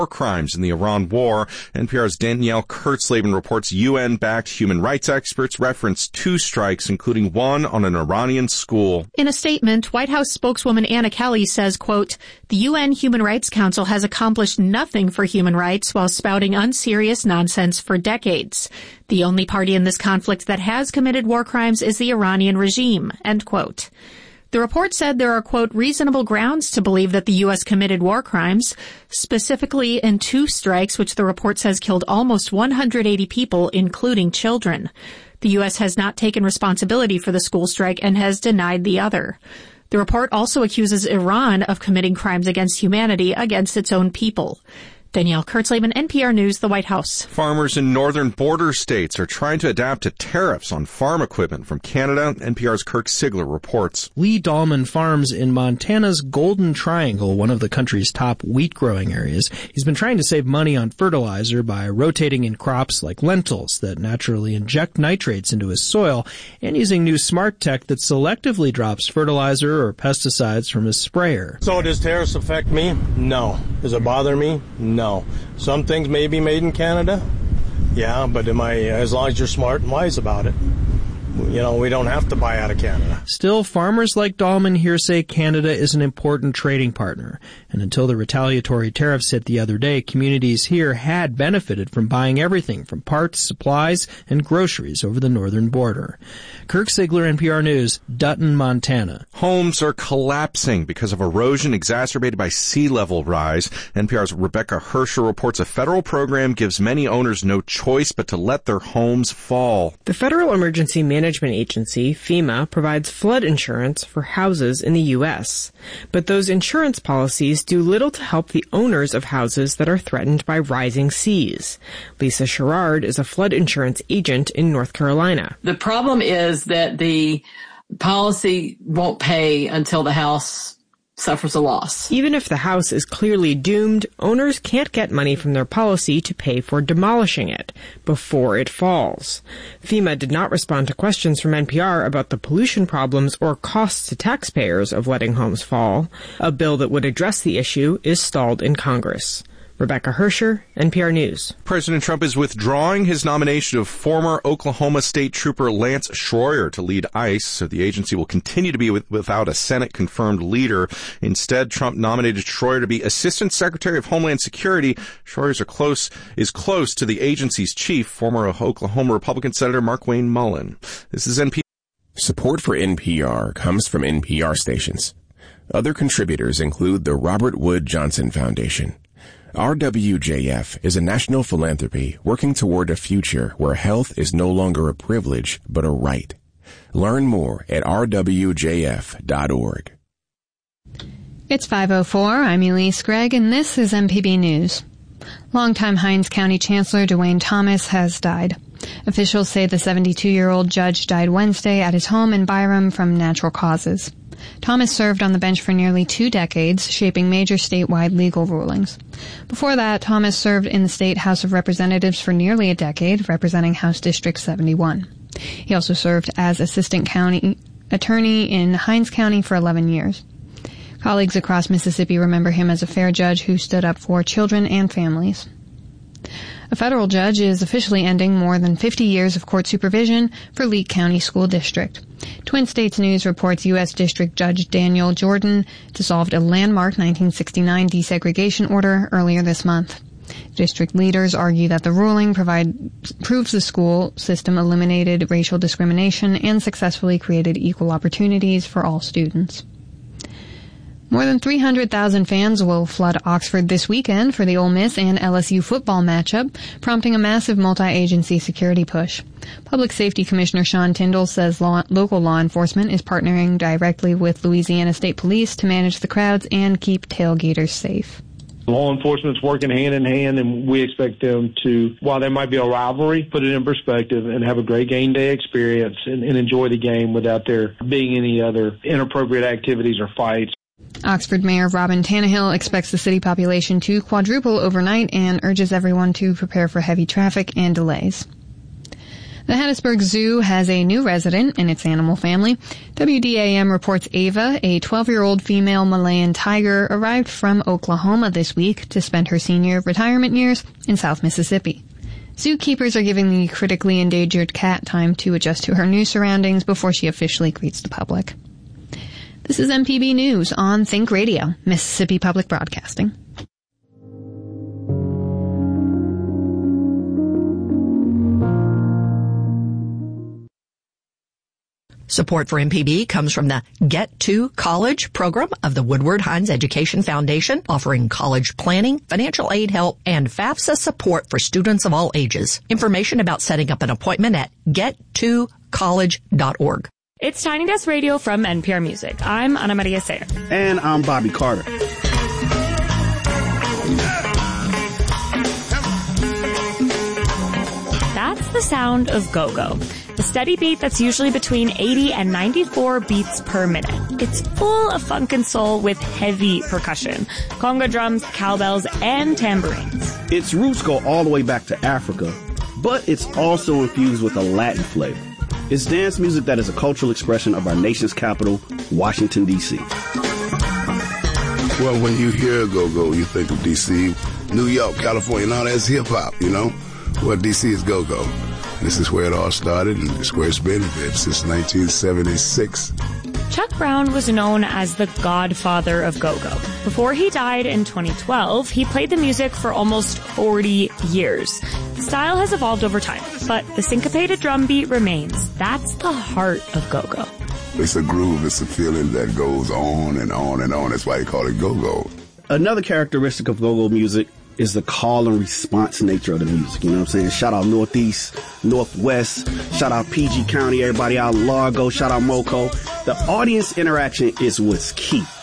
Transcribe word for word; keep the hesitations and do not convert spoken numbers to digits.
war crimes in the Iran war. N P R's Danielle Kurtzleben reports U N-backed human rights experts referenced two strikes, including one on an Iranian school. In a statement, White House spokeswoman Anna Kelly says, quote, "The U N Human Rights Council has accomplished nothing for human rights while spouting unserious nonsense for decades. The only party in this conflict that has committed war crimes is the Iranian regime," end quote. The report said there are, quote, "reasonable grounds to believe that the U S committed war crimes, specifically in two strikes, which the report says killed almost one hundred eighty people, including children. The U S has not taken responsibility for the school strike and has denied the other." The report also accuses Iran of committing crimes against humanity against its own people. Danielle Kurtzleben, N P R News, the White House. Farmers in northern border states are trying to adapt to tariffs on farm equipment from Canada. N P R's Kirk Sigler reports. Lee Dahlman farms in Montana's Golden Triangle, one of the country's top wheat growing areas. He's been trying to save money on fertilizer by rotating in crops like lentils that naturally inject nitrates into his soil and using new smart tech that selectively drops fertilizer or pesticides from his sprayer. So does tariffs affect me? No. Does it bother me? No. No. Some things may be made in Canada, yeah, but am I, as long as you're smart and wise about it, you know, we don't have to buy out of Canada. Still, farmers like Dahlman here say Canada is an important trading partner. And until the retaliatory tariffs hit the other day, communities here had benefited from buying everything from parts, supplies, and groceries over the northern border. Kirk Sigler, N P R News, Dutton, Montana. Homes are collapsing because of erosion exacerbated by sea level rise. N P R's Rebecca Hersher reports a federal program gives many owners no choice but to let their homes fall. The Federal Emergency Management Agency, FEMA, provides flood insurance for houses in the U S. But those insurance policies do little to help the owners of houses that are threatened by rising seas. Lisa Sherrard is a flood insurance agent in North Carolina. The problem is that the policy won't pay until the house suffers a loss. Even if the house is clearly doomed, owners can't get money from their policy to pay for demolishing it before it falls. FEMA did not respond to questions from N P R about the pollution problems or costs to taxpayers of letting homes fall. A bill that would address the issue is stalled in Congress. Rebecca Hersher, N P R News. President Trump is withdrawing his nomination of former Oklahoma State Trooper Lance Schroyer to lead ICE, so the agency will continue to be with, without a Senate-confirmed leader. Instead, Trump nominated Schroyer to be Assistant Secretary of Homeland Security. Schroyer are close, is close to the agency's chief, former Oklahoma Republican Senator Markwayne Mullin. This is N P R. Support for N P R comes from N P R stations. Other contributors include the Robert Wood Johnson Foundation. R W J F is a national philanthropy working toward a future where health is no longer a privilege, but a right. Learn more at r w j f dot org. It's five oh four. I'm Elise Gregg, and this is M P B News. Longtime Hinds County Chancellor Dwayne Thomas has died. Officials say the seventy-two-year-old judge died Wednesday at his home in Byram from natural causes. Thomas served on the bench for nearly two decades, shaping major statewide legal rulings. Before that, Thomas served in the State House of Representatives for nearly a decade, representing House District seventy-one. He also served as Assistant County Attorney in Hinds County for eleven years. Colleagues across Mississippi remember him as a fair judge who stood up for children and families. A federal judge is officially ending more than fifty years of court supervision for Lee County School District. Twin States News reports U S District Judge Daniel Jordan dissolved a landmark nineteen sixty-nine desegregation order earlier this month. District leaders argue that the ruling provide, proves the school system eliminated racial discrimination and successfully created equal opportunities for all students. More than three hundred thousand fans will flood Oxford this weekend for the Ole Miss and L S U football matchup, prompting a massive multi-agency security push. Public Safety Commissioner Sean Tyndall says law, local law enforcement is partnering directly with Louisiana State Police to manage the crowds and keep tailgaters safe. Law enforcement's working hand in hand, and we expect them to, while there might be a rivalry, put it in perspective and have a great game day experience and, and enjoy the game without there being any other inappropriate activities or fights. Oxford Mayor Robin Tannehill expects the city population to quadruple overnight and urges everyone to prepare for heavy traffic and delays. The Hattiesburg Zoo has a new resident in its animal family. W D A M reports Ava, a twelve-year-old female Malayan tiger, arrived from Oklahoma this week to spend her senior retirement years in South Mississippi. Zookeepers are giving the critically endangered cat time to adjust to her new surroundings before she officially greets the public. This is M P B News on Think Radio, Mississippi Public Broadcasting. Support for M P B comes from the Get to College program of the Woodward Hines Education Foundation, offering college planning, financial aid help, and FAFSA support for students of all ages. Information about setting up an appointment at get to college dot org. It's Tiny Desk Radio from N P R Music. I'm Ana Maria Sayer. And I'm Bobby Carter. That's the sound of go-go. A steady beat that's usually between eighty and ninety-four beats per minute. It's full of funk and soul with heavy percussion, conga drums, cowbells, and tambourines. Its roots go all the way back to Africa, but it's also infused with a Latin flavor. It's dance music that is a cultural expression of our nation's capital, Washington, D C. Well, when you hear go-go, you think of D C, New York, California. Now that's hip-hop, you know? Well, D C is go-go. This is where it all started, and it's where it's been since nineteen seventy-six. Chuck Brown was known as the godfather of go-go. Before he died in twenty twelve, he played the music for almost forty years. The style has evolved over time, but the syncopated drum beat remains. That's the heart of go-go. It's a groove, it's a feeling that goes on and on and on. That's why they call it go-go. Another characteristic of go-go music is the call and response nature of the music. You know what I'm saying? Shout out Northeast, Northwest, shout out P G County, everybody out Largo, shout out Moco. The audience interaction is what's key.